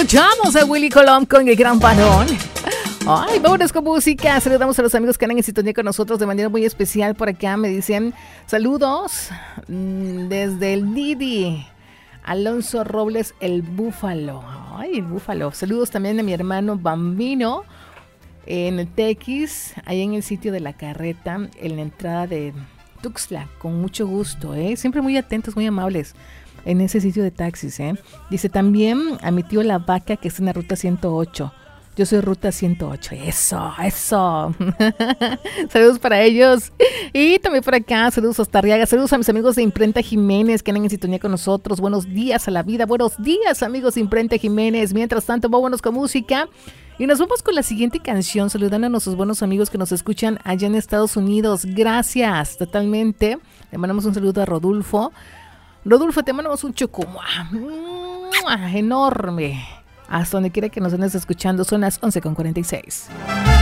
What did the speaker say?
Escuchamos a Willy Colón con El Gran Varón. Ay, vámonos con música. Saludamos a los amigos que andan en sintonía con nosotros de manera muy especial. Por acá me dicen saludos desde el Didi. Alonso Robles, el Búfalo. Ay, el Búfalo. Saludos también a mi hermano Bambino en el TX, ahí en el sitio de la Carreta, en la entrada de Tuxtla. Con mucho gusto, siempre muy atentos, muy amables en ese sitio de taxis. Dice también a mi tío La Vaca, que está en la ruta 108. Yo soy ruta 108. Eso. Saludos para ellos. Y también por acá, saludos a Arriaga. Saludos a mis amigos de Imprenta Jiménez que andan en sintonía con nosotros. Buenos días a la vida. Buenos días, amigos de Imprenta Jiménez. Mientras tanto, vámonos con música. Y nos vamos con la siguiente canción, saludando a nuestros buenos amigos que nos escuchan allá en Estados Unidos. Gracias, totalmente. Le mandamos un saludo a Rodolfo. Rodolfo, te mandamos un chocomua enorme. Hasta donde quiera que nos andes escuchando, son las 11:46.